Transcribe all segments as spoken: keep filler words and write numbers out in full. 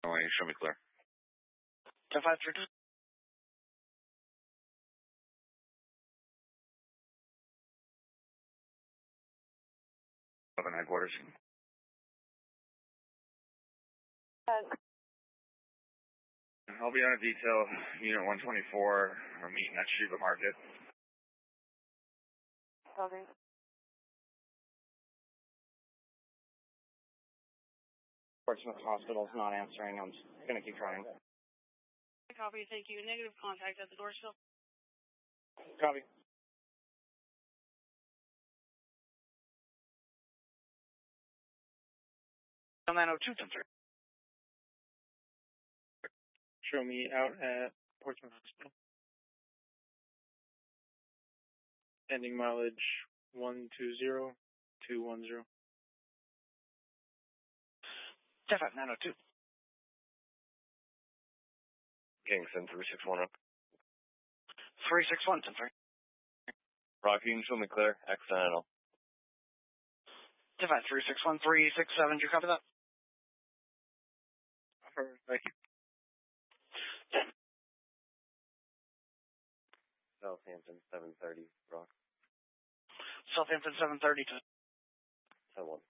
Oh, you show me clear. ten five three two. Open headquarters. Uh, I'll be on a detail, unit one twenty-four, or meeting at Sheba Market. okay. Portsmouth Hospital's not answering. I'm just going to keep trying. Copy, thank you. Negative contact at the Dorsville. Copy. nine oh two, ten three. Show me out at Portsmouth Hospital. Ending mileage one two zero two one zero. ten five nine oh two. Kingston, three six one up. three six one, ten three. Rocky, you can show me clear. Accidental. ten five three six one three six seven, do you copy that? Thank you. Southampton, seven thirty, Rock. Southampton seven thirty to ten one.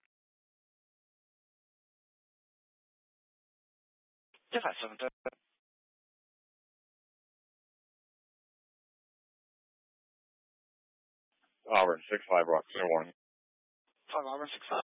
ten five seven thirty. Auburn, six five, Rock, clear one. five Auburn six five.